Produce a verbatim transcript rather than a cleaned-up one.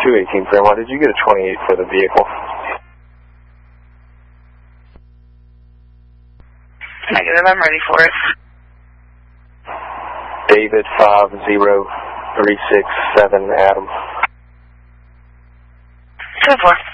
two eighteen Fairmont, did you get a twenty-eight for the vehicle? Negative, I'm ready for it. David five zero three six seven Adam. ten four.